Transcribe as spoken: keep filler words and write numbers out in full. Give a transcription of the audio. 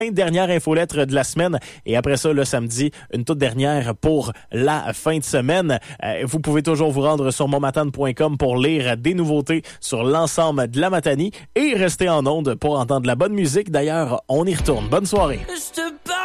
Dernière infolettre de la semaine et après ça, le samedi, une toute dernière pour la fin de semaine. Euh, vous pouvez toujours vous rendre sur montmatane point com pour lire des nouveautés sur l'ensemble de la Matanie et rester en onde pour entendre la bonne musique. D'ailleurs, on y retourne. Bonne soirée.